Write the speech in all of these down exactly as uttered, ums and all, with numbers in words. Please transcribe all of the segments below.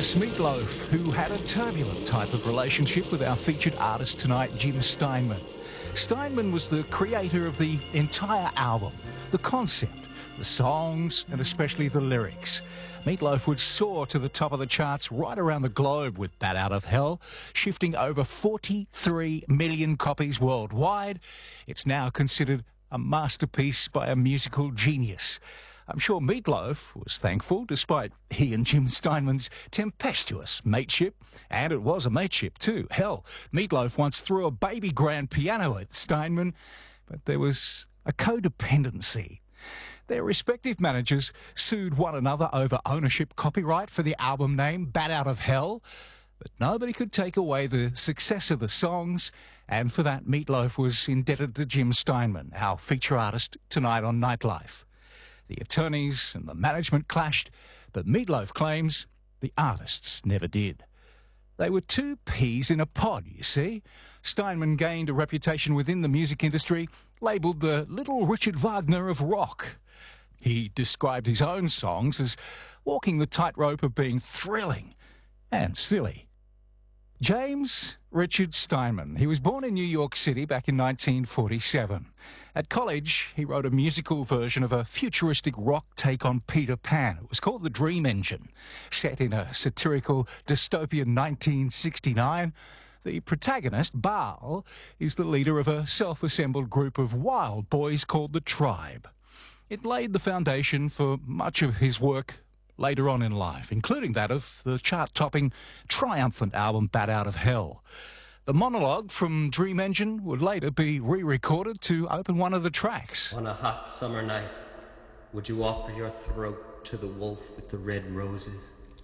Yes, Meatloaf, who had a turbulent type of relationship with our featured artist tonight, Jim Steinman. Steinman was the creator of the entire album, the concept, the songs, and especially the lyrics. Meatloaf would soar to the top of the charts right around the globe with Bat Out of Hell, shifting over forty-three million copies worldwide. It's now considered a masterpiece by a musical genius. I'm sure Meatloaf was thankful, despite he and Jim Steinman's tempestuous mateship. And it was a mateship too. Hell, Meatloaf once threw a baby grand piano at Steinman, but there was a codependency. Their respective managers sued one another over ownership copyright for the album name Bat Out of Hell, but nobody could take away the success of the songs, and for that Meatloaf was indebted to Jim Steinman, our feature artist tonight on Nightlife. The attorneys and the management clashed, but Meatloaf claims the artists never did. They were two peas in a pod, you see. Steinman gained a reputation within the music industry, labelled the Little Richard Wagner of rock. He described his own songs as walking the tightrope of being thrilling and silly. James Richard Steinman. He was born in New York City back in nineteen forty-seven. At college, he wrote a musical version of a futuristic rock take on Peter Pan. It was called The Dream Engine. Set in a satirical dystopian nineteen sixty-nine, the protagonist, Baal, is the leader of a self-assembled group of wild boys called the Tribe. It laid the foundation for much of his work later on in life, including that of the chart-topping, triumphant album Bat Out of Hell. The monologue from Dream Engine would later be re-recorded to open one of the tracks. On a hot summer night, would you offer your throat to the wolf with the red roses?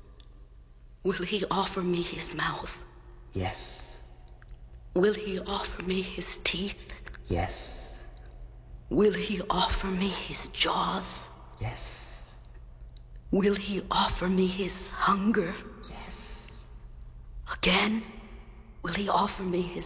Will he offer me his mouth? Yes. Will he offer me his teeth? Yes. Will he offer me his jaws? Yes. Will he offer me his hunger? Yes. Again? Will he offer me his